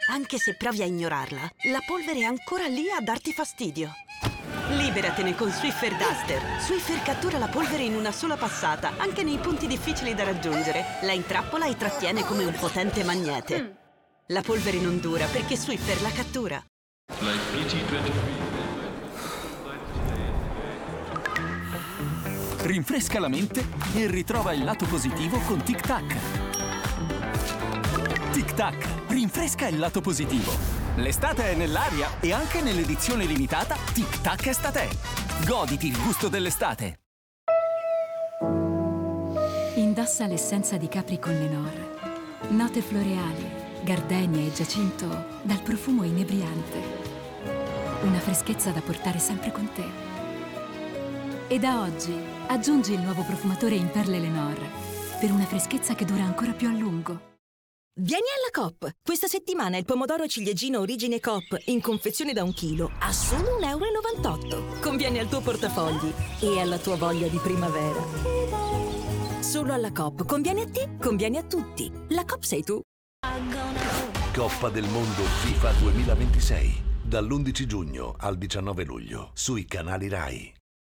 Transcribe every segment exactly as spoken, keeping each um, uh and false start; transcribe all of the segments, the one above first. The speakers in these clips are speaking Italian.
Anche se provi a ignorarla, la polvere è ancora lì a darti fastidio. Liberatene con Swiffer Duster. Swiffer cattura la polvere in una sola passata, anche nei punti difficili da raggiungere. La intrappola e trattiene come un potente magnete. La polvere non dura perché Swiffer la cattura. Rinfresca la mente e ritrova il lato positivo con Tic Tac. Tic Tac, rinfresca il lato positivo. L'estate è nell'aria e anche nell'edizione limitata Tic Tac Estate. Goditi il gusto dell'estate. Indossa l'essenza di Capri con Lenor. Note floreali, gardenia e giacinto dal profumo inebriante. Una freschezza da portare sempre con te. E da oggi aggiungi il nuovo profumatore in perle Lenor per una freschezza che dura ancora più a lungo. Vieni alla Coop! Questa settimana il pomodoro ciliegino origine Coop in confezione da un chilo a solo un euro e novantotto. Conviene al tuo portafogli e alla tua voglia di primavera. Solo alla Coop. Conviene a te, conviene a tutti. La Coop sei tu. Coppa del Mondo FIFA duemilaventisei. Dall'undici giugno al diciannove luglio sui canali Rai.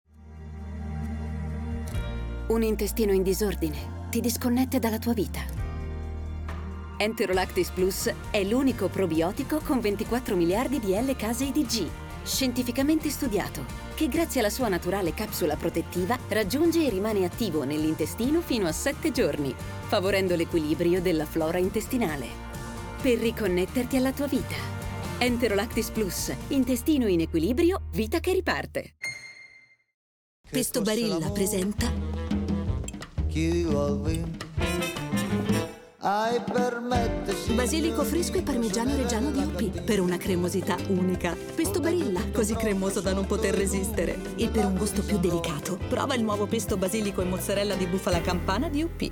Un intestino in disordine ti disconnette dalla tua vita. Enterolactis Plus è l'unico probiotico con ventiquattro miliardi di L-case I D G, scientificamente studiato, che grazie alla sua naturale capsula protettiva raggiunge e rimane attivo nell'intestino fino a sette giorni, favorendo l'equilibrio della flora intestinale. Per riconnetterti alla tua vita. Enterolactis Plus, intestino in equilibrio, vita che riparte. Pesto Barilla presenta basilico fresco e parmigiano reggiano di U P per una cremosità unica. Pesto Barilla, così cremoso da non poter resistere. E per un gusto più delicato, prova il nuovo pesto basilico e mozzarella di bufala campana di U P.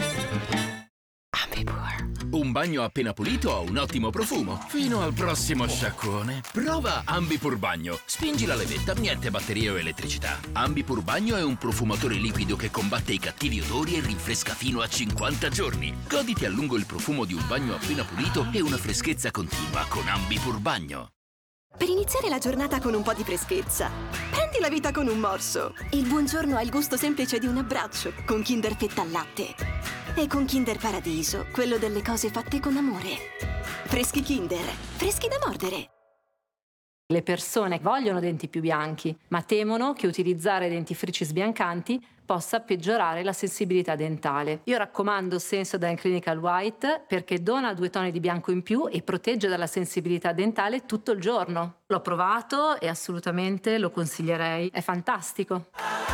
Un bagno appena pulito ha un ottimo profumo. Fino al prossimo sciacquone. Prova Ambipur Bagno. Spingi la levetta, niente batterie o elettricità. Ambipur Bagno è un profumatore liquido che combatte i cattivi odori e rinfresca fino a cinquanta giorni. Goditi a lungo il profumo di un bagno appena pulito e una freschezza continua con Ambipur Bagno. Per iniziare la giornata con un po' di freschezza, prendi la vita con un morso. Il buongiorno ha il gusto semplice di un abbraccio con Kinder Fetta al latte. E con Kinder Paradiso, quello delle cose fatte con amore. Freschi Kinder, freschi da mordere. Le persone vogliono denti più bianchi, ma temono che utilizzare dentifrici sbiancanti possa peggiorare la sensibilità dentale. Io raccomando Sensodyne Clinical White perché dona due toni di bianco in più e protegge dalla sensibilità dentale tutto il giorno. L'ho provato e assolutamente lo consiglierei. È fantastico.